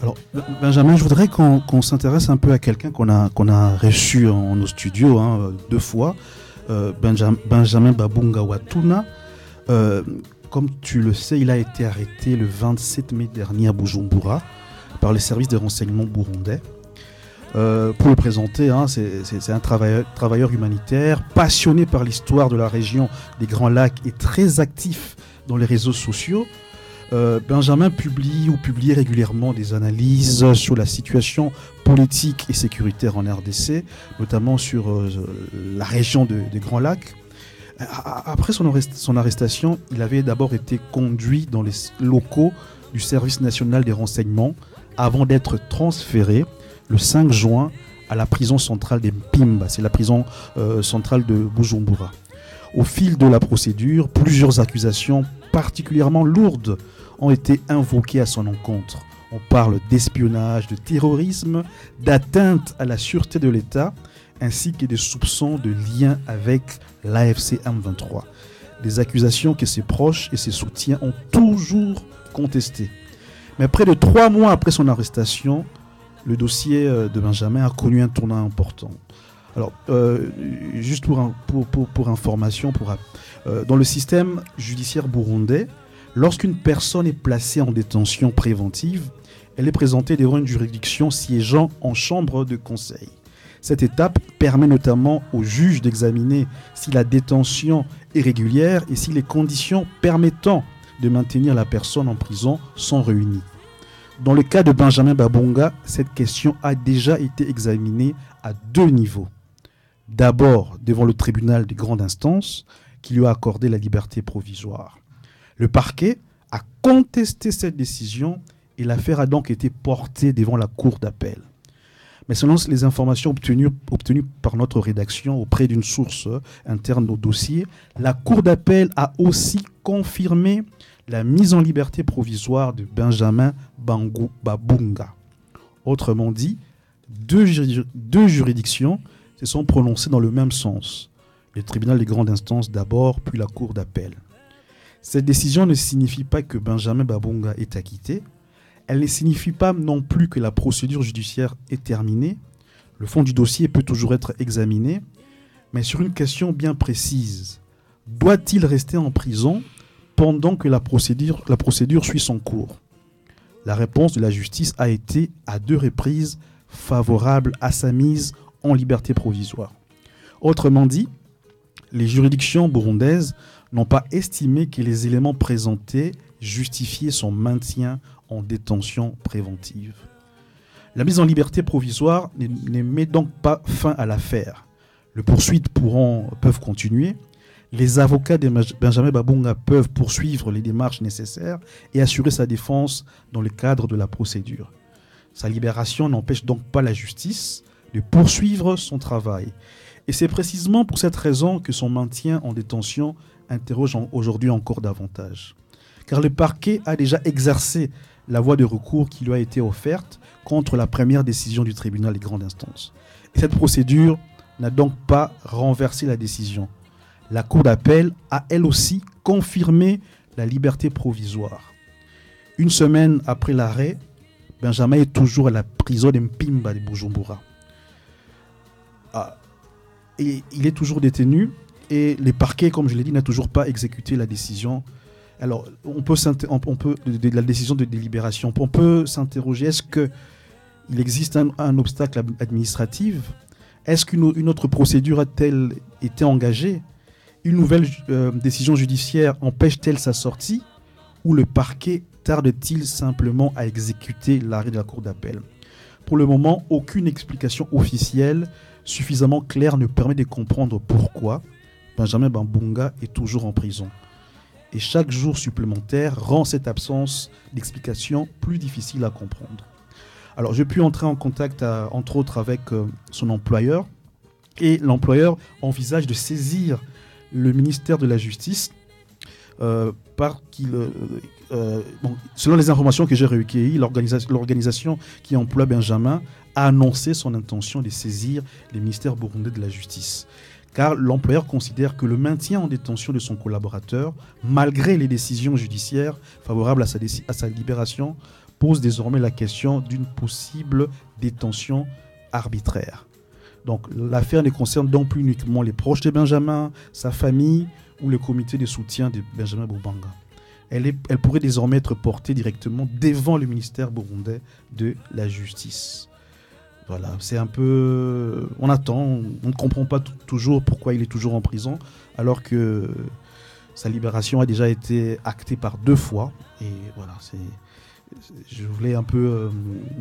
Alors, Benjamin, je voudrais qu'on s'intéresse un peu à quelqu'un qu'on a reçu en nos studios, hein, 2 fois, Benjamin Babunga Watuna. Euh, Comme tu le sais, il a été arrêté le 27 mai dernier à Bujumbura par les services de renseignement burundais. Pour le présenter, hein, c'est un travailleur humanitaire passionné par l'histoire de la région des Grands Lacs et très actif dans les réseaux sociaux. Benjamin publiait régulièrement des analyses sur la situation politique et sécuritaire en RDC, notamment sur la région des Grands Lacs. Après son arrestation, il avait d'abord été conduit dans les locaux du Service national des renseignements avant d'être transféré le 5 juin à la prison centrale des Mpimba, c'est la prison centrale de Bujumbura. Au fil de la procédure, plusieurs accusations particulièrement lourdes ont été invoquées à son encontre. On parle d'espionnage, de terrorisme, d'atteinte à la sûreté de l'État, ainsi que des soupçons de lien avec l'AFC M23. Des accusations que ses proches et ses soutiens ont toujours contestées. Mais près de 3 mois après son arrestation, le dossier de Benjamin a connu un tournant important. Alors, juste pour information, dans le système judiciaire burundais, lorsqu'une personne est placée en détention préventive, elle est présentée devant une juridiction siégeant en chambre de conseil. Cette étape permet notamment au juge d'examiner si la détention est régulière et si les conditions permettant de maintenir la personne en prison sont réunies. Dans le cas de Benjamin Babunga, cette question a déjà été examinée à 2 niveaux. D'abord devant le tribunal de grande instance qui lui a accordé la liberté provisoire. Le parquet a contesté cette décision et l'affaire a donc été portée devant la cour d'appel. Mais selon les informations obtenues par notre rédaction auprès d'une source interne au dossier, la cour d'appel a aussi confirmé la mise en liberté provisoire de Benjamin Babunga. Autrement dit, deux juridictions se sont prononcées dans le même sens. Le tribunal de grande instance d'abord, puis la cour d'appel. Cette décision ne signifie pas que Benjamin Babunga est acquitté. Elle ne signifie pas non plus que la procédure judiciaire est terminée. Le fond du dossier peut toujours être examiné, mais sur une question bien précise. Doit-il rester en prison pendant que la procédure suit son cours? La réponse de la justice a été à 2 reprises favorable à sa mise en liberté provisoire. Autrement dit, les juridictions burundaises n'ont pas estimé que les éléments présentés justifiaient son maintien en détention préventive. La mise en liberté provisoire ne met donc pas fin à l'affaire. Les poursuites peuvent continuer. Les avocats de Benjamin Babunga peuvent poursuivre les démarches nécessaires et assurer sa défense dans le cadre de la procédure. Sa libération n'empêche donc pas la justice de poursuivre son travail. Et c'est précisément pour cette raison que son maintien en détention interroge aujourd'hui encore davantage. Car le parquet a déjà exercé la voie de recours qui lui a été offerte contre la première décision du tribunal de grande instance. Et cette procédure n'a donc pas renversé la décision. La cour d'appel a elle aussi confirmé la liberté provisoire. 1 semaine après l'arrêt, Benjamin est toujours à la prison de Mpimba de Bujumbura. Et il est toujours détenu et le parquet, comme je l'ai dit, n'a toujours pas exécuté la décision. Alors, de la décision de délibération, on peut s'interroger, est-ce qu'il existe un obstacle administratif? Est-ce qu'une autre procédure a-t-elle été engagée? Une nouvelle décision judiciaire empêche-t-elle sa sortie? Ou le parquet tarde-t-il simplement à exécuter l'arrêt de la cour d'appel? Pour le moment, aucune explication officielle suffisamment claire ne permet de comprendre pourquoi Benjamin Babunga est toujours en prison. Et chaque jour supplémentaire rend cette absence d'explication plus difficile à comprendre. Alors, j'ai pu entrer en contact, entre autres, avec son employeur. Et l'employeur envisage de saisir le ministère de la Justice selon les informations que j'ai recueillies, l'organisation qui emploie Benjamin a annoncé son intention de saisir le ministère burundais de la Justice. Car l'employeur considère que le maintien en détention de son collaborateur, malgré les décisions judiciaires favorables à sa libération, pose désormais la question d'une possible détention arbitraire. Donc l'affaire ne concerne donc plus uniquement les proches de Benjamin, sa famille ou le comité de soutien de Benjamin Bobanga. Elle pourrait désormais être portée directement devant le ministère burundais de la Justice. Voilà, c'est un peu... On attend, on ne comprend pas toujours pourquoi il est toujours en prison, alors que sa libération a déjà été actée par 2 fois. Et voilà, je voulais un peu,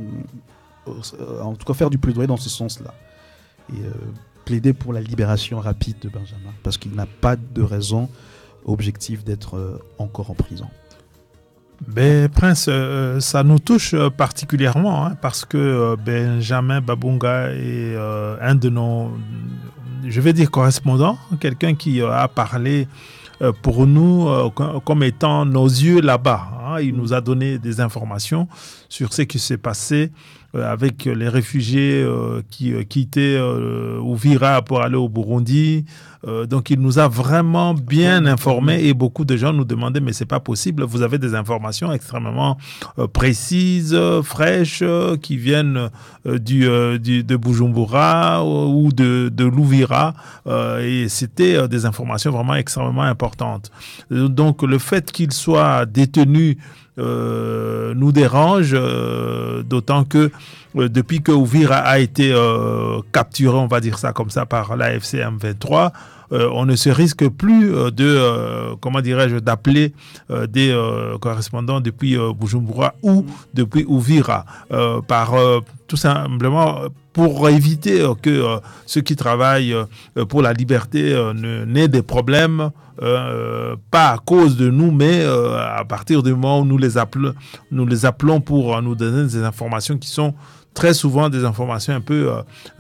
en tout cas, faire du plaidoyer dans ce sens-là. Et plaider pour la libération rapide de Benjamin, parce qu'il n'a pas de raison objectif d'être encore en prison. Ben, Prince, ça nous touche particulièrement parce que Benjamin Babunga est un de nos, je vais dire, correspondants, quelqu'un qui a parlé pour nous comme étant nos yeux là-bas. Il nous a donné des informations sur ce qui s'est passé avec les réfugiés qui quittaient Uvira pour aller au Burundi. Donc il nous a vraiment bien informés et beaucoup de gens nous demandaient mais c'est pas possible, vous avez des informations extrêmement précises, fraîches qui viennent de Bujumbura ou de l'Uvira et c'était des informations vraiment extrêmement importantes. Donc le fait qu'il soit détenu nous dérange, d'autant que depuis que Uvira a été capturé, on va dire ça comme ça, par l'AFC M23, on ne se risque plus d'appeler des correspondants depuis Bujumbura ou depuis Uvira, tout simplement pour éviter que ceux qui travaillent pour la liberté n'aient des problèmes, pas à cause de nous, mais à partir du moment où nous les appelons pour nous donner des informations qui sont très souvent des informations un peu,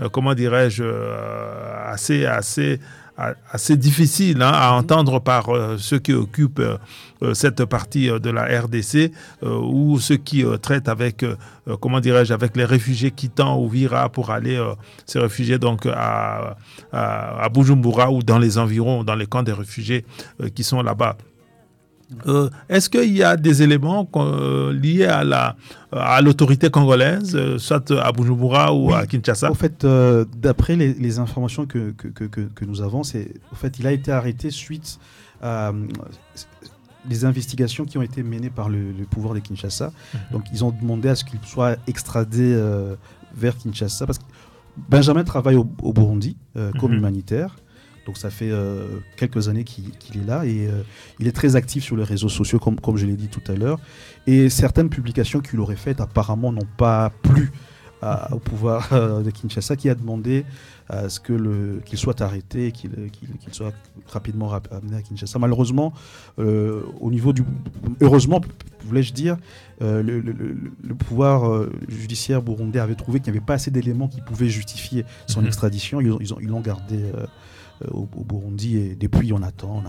assez difficiles à entendre par ceux qui occupent cette partie de la RDC ou ceux qui traitent avec les réfugiés quittant Uvira pour aller se réfugier donc à Bujumbura ou dans les environs, dans les camps des réfugiés qui sont là-bas. Est-ce qu'il y a des éléments liés à l'autorité congolaise, soit à Bujumbura ou à Kinshasa? En fait, d'après les informations que nous avons, il a été arrêté suite à des investigations qui ont été menées par le pouvoir de Kinshasa. Donc, ils ont demandé à ce qu'il soit extradé vers Kinshasa, parce que Benjamin travaille au Burundi comme humanitaire. Donc ça fait quelques années qu'il est là et il est très actif sur les réseaux sociaux, comme je l'ai dit tout à l'heure. Et certaines publications qu'il aurait faites apparemment n'ont pas plu au pouvoir de Kinshasa, qui a demandé à ce qu'il soit arrêté et qu'il soit rapidement amené à Kinshasa. Malheureusement, heureusement, voulais-je dire, le pouvoir judiciaire burundais avait trouvé qu'il n'y avait pas assez d'éléments qui pouvaient justifier son extradition. Ils l'ont gardé au Burundi et depuis on attend.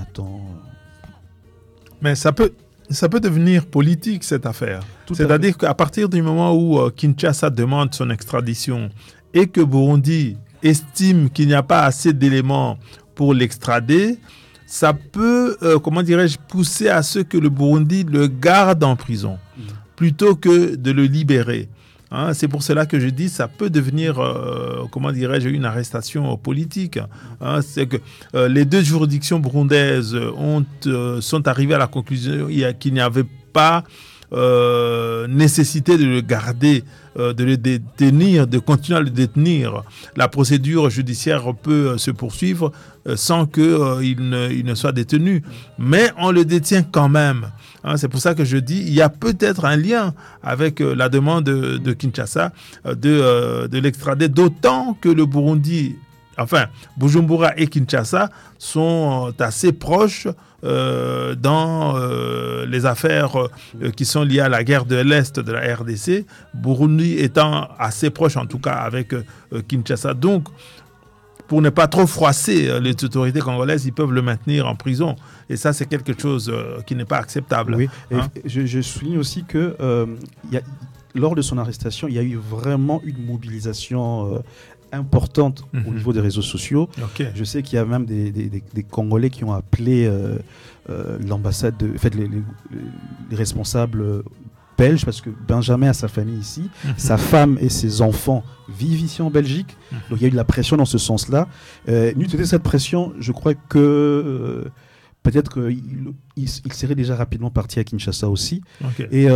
Mais ça peut devenir politique cette affaire. C'est-à-dire qu'à partir du moment où Kinshasa demande son extradition et que Burundi estime qu'il n'y a pas assez d'éléments pour l'extrader, ça peut, pousser à ce que le Burundi le garde en prison plutôt que de le libérer. C'est pour cela que je dis ça peut devenir, une arrestation politique. C'est que les 2 juridictions burundaises sont arrivées à la conclusion qu'il n'y avait pas nécessité de le garder, de le détenir, de continuer à le détenir. La procédure judiciaire peut se poursuivre sans qu'il ne soit détenu. Mais on le détient quand même. C'est pour ça que je dis il y a peut-être un lien avec la demande de Kinshasa de l'extrader, d'autant que le Burundi, Bujumbura et Kinshasa sont assez proches dans les affaires qui sont liées à la guerre de l'Est de la RDC, Burundi étant assez proche en tout cas avec Kinshasa. Donc, pour ne pas trop froisser les autorités congolaises, ils peuvent le maintenir en prison. Et ça, c'est quelque chose qui n'est pas acceptable. Oui, je souligne aussi que lors de son arrestation, il y a eu vraiment une mobilisation importante au niveau des réseaux sociaux. Okay. Je sais qu'il y a même des Congolais qui ont appelé l'ambassade, les responsables belge, parce que Benjamin a sa famille ici, sa femme et ses enfants vivent ici en Belgique, donc il y a eu de la pression dans ce sens-là. N'eût été cette pression, je crois que peut-être qu'il serait déjà rapidement parti à Kinshasa aussi. Okay. Et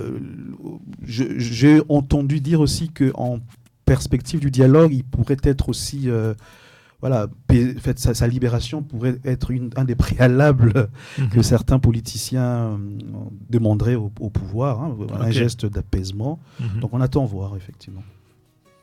j'ai entendu dire aussi qu'en perspective du dialogue, il pourrait être aussi... voilà, sa libération pourrait être un des préalables que certains politiciens demanderaient au pouvoir, un geste d'apaisement. Donc on attend voir, effectivement.